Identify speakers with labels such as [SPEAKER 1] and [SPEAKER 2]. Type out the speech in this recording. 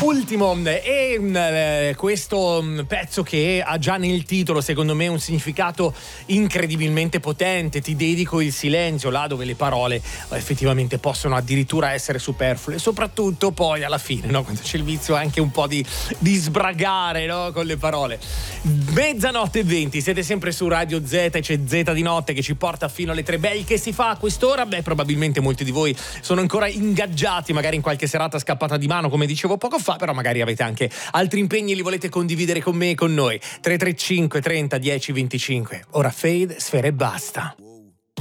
[SPEAKER 1] Ultimo, e questo pezzo che ha già nel titolo secondo me un significato incredibilmente potente. Ti dedico il silenzio, là dove le parole effettivamente possono addirittura essere superflue, soprattutto poi alla fine, no? Quando c'è il vizio anche un po' di sbragare, no? Con le parole. 00:20, siete sempre su Radio Z e c'è Z di notte che ci porta fino alle 3. Beh, che si fa a quest'ora? Beh, probabilmente molti di voi sono ancora ingaggiati magari in qualche serata scappata di mano, come dicevo poco fa, però magari avete anche altri impegni e li volete condividere con me e con noi. 335 30 10 25. Ora Fade, Sfera e basta.